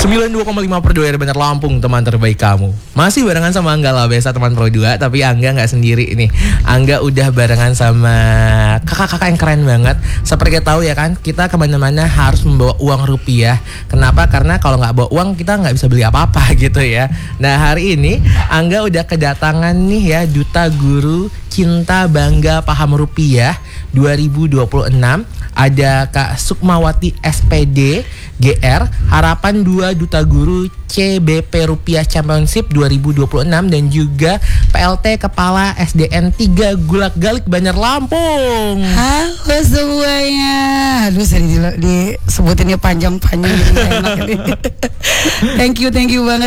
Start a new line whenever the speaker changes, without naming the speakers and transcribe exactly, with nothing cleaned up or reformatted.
sembilan puluh dua koma lima per dua R Bandar Lampung, teman terbaik kamu. Masih barengan sama Angga lah, biasa teman Pro dua. Tapi Angga gak sendiri nih. Angga udah barengan sama kakak-kakak yang keren banget. Seperti kita tahu ya kan, kita kemana-mana harus membawa uang rupiah. Kenapa? Karena kalau gak bawa uang kita gak bisa beli apa-apa gitu ya. Nah hari ini Angga udah kedatangan nih ya, Duta Guru Cinta Bangga Paham Rupiah dua ribu dua puluh enam. Ada Kak Sukmawati S P D G R, Harapan dua Duta Guru C B P Rupiah Championship dua ribu dua puluh enam, dan juga P L T Kepala S D N tiga Gulak Galik Bandar Lampung.
Halo semuanya. Aduh saya di, disebutinnya panjang-panjang jadi enak ini. Thank you, thank you banget.